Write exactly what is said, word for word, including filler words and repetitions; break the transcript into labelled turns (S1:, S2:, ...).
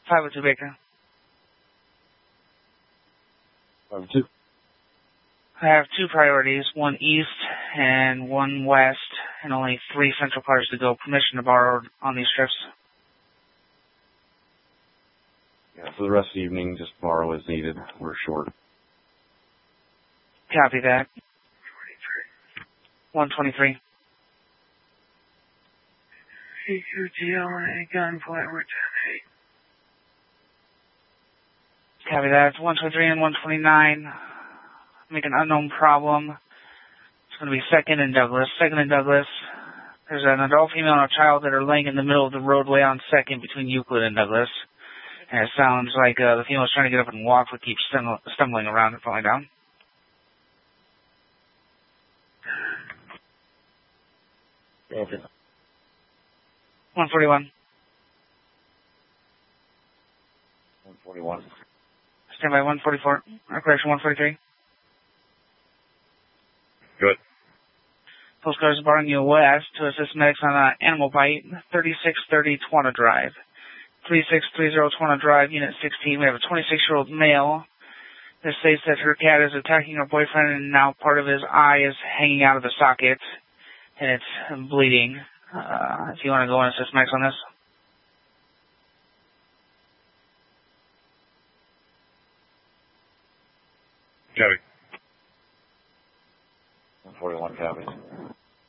S1: five oh two Baker.
S2: five oh two.
S1: I have two priorities, one east and one west, and only three central cars to go. Permission to borrow on these trips.
S2: Yeah, for the rest of the evening, just borrow as needed. We're short.
S1: Copy that. one twenty-three. C Q G L A gunpoint, we're ten eight. Copy that. one twenty-three and one twenty-nine. Make an unknown problem. It's going to be second and Douglas. Second and Douglas. There's an adult female and a child that are laying in the middle of the roadway on second between Euclid and Douglas. And it sounds like uh, the female's trying to get up and walk, but keeps stum- stumbling around and falling down.
S2: Okay.
S1: one forty-one.
S2: one forty-one.
S1: Stand by one forty-four. Or correction, one forty-three.
S2: Good.
S1: Postcards barring you west to assist medics on an animal bite. thirty-six thirty Twana Drive. three six three zero Twana Drive, Unit sixteen. We have a twenty-six-year-old male. This states that her cat is attacking her boyfriend, and now part of his eye is hanging out of the socket, and it's bleeding. Uh, if you want to go and assist medics on this.
S2: Copy. one forty-one copies.